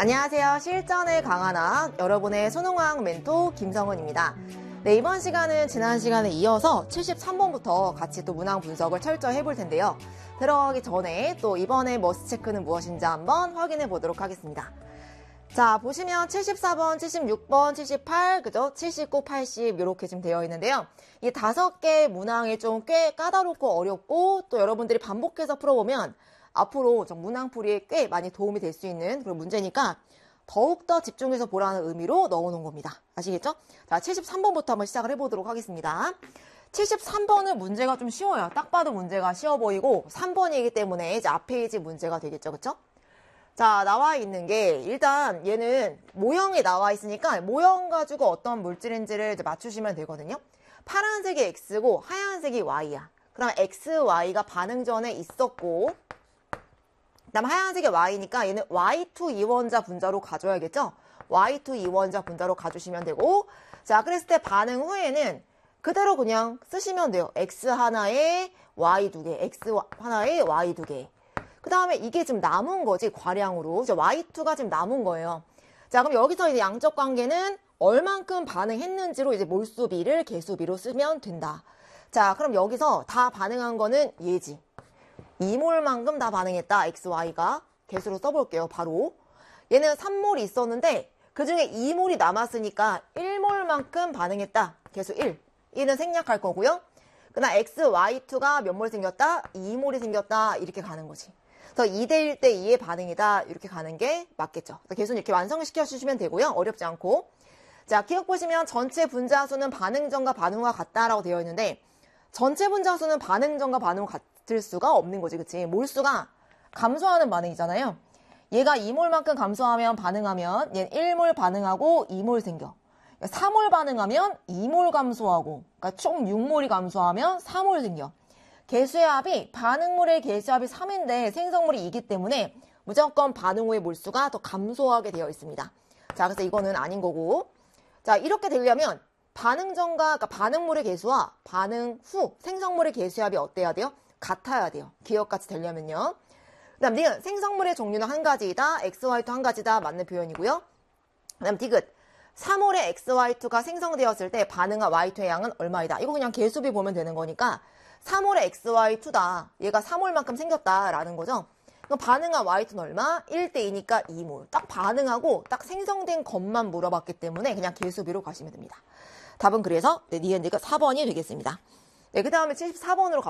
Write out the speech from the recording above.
안녕하세요. 실전에 강한 학 여러분의 손홍학 멘토 김성은입니다. 네, 이번 시간은 지난 시간에 이어서 73번부터 같이 또 문항 분석을 철저히 해볼 텐데요. 들어가기 전에 또 이번에 머스트 체크는 무엇인지 한번 확인해 보도록 하겠습니다. 자, 보시면 74번, 76번, 78, 그죠? 79, 80 이렇게 지금 되어 있는데요. 이 5개 문항이 좀 꽤 까다롭고 어렵고 또 여러분들이 반복해서 풀어보면 앞으로 문항풀이에 꽤 많이 도움이 될 수 있는 그런 문제니까 더욱더 집중해서 보라는 의미로 넣어놓은 겁니다. 아시겠죠? 자, 73번부터 한번 시작을 해보도록 하겠습니다. 73번은 문제가 좀 쉬워요. 딱 봐도 문제가 쉬워 보이고 3번이기 때문에 이제 앞 페이지 문제가 되겠죠. 그쵸? 자, 나와 있는 게 일단 얘는 모형이 나와 있으니까 모형 가지고 어떤 물질인지를 이제 맞추시면 되거든요. 파란색이 X고 하얀색이 Y야. 그럼 X, Y가 반응 전에 있었고 그다음 하얀색이 Y니까 얘는 Y2 이원자 분자로 가져야겠죠? Y2 이원자 분자로 가주시면 되고 자, 그랬을 때 반응 후에는 그대로 그냥 쓰시면 돼요. X 하나에 Y 2개, X 하나에 Y 2개. 그 다음에 이게 지금 남은 거지, 과량으로. Y2가 지금 남은 거예요. 자, 그럼 여기서 이제 양적 관계는 얼만큼 반응했는지로 이제 몰수비를 개수비로 쓰면 된다. 자, 그럼 여기서 다 반응한 거는 얘지. 2몰만큼 다 반응했다. XY가. 개수로 써볼게요. 바로. 얘는 3몰이 있었는데 그 중에 2몰이 남았으니까 1몰만큼 반응했다. 개수 1. 1은 생략할 거고요. 그다음 XY2가 몇 몰 생겼다? 2몰이 생겼다. 이렇게 가는 거지. 그래서 2대 1대 2의 반응이다. 이렇게 가는 게 맞겠죠. 개수는 이렇게 완성을 시켜주시면 되고요. 어렵지 않고. 자, 기억 보시면 전체 분자수는 반응 전과 반응 후가 같다라고 되어 있는데 전체 분자수는 반응 전과 반응 후 같을 수가 없는 거지. 그치? 몰수가 감소하는 반응이잖아요. 얘가 2몰만큼 감소하면 반응하면 얘는 1몰 반응하고 2몰 생겨. 3몰 반응하면 2몰 감소하고 그러니까 총 6몰이 감소하면 3몰 생겨. 개수의 합이 반응물의 개수합이 3인데 생성물이 2기 때문에 무조건 반응 후의 몰수가 더 감소하게 되어 있습니다. 자, 그래서 이거는 아닌 거고. 자, 이렇게 되려면 반응 전과 그러니까 반응물의 개수와 반응 후 생성물의 개수합이 어때야 돼요? 같아야 돼요. 기억같이 되려면요. 그 다음 니은 생성물의 종류는 한 가지이다. XY2 한 가지다. 맞는 표현이고요. 그 다음 디귿 3몰의 XY2가 생성되었을 때 반응한 Y2의 양은 얼마이다. 이거 그냥 개수비 보면 되는 거니까 3몰의 XY2다. 얘가 3몰만큼 생겼다라는 거죠. 그럼 반응한 Y2는 얼마? 1대 2니까 2몰. 딱 반응하고 딱 생성된 것만 물어봤기 때문에 그냥 개수비로 가시면 됩니다. 답은 그래서 니은 디귿 4번이 되겠습니다. 네, 그 다음에 74번으로 가볼게요.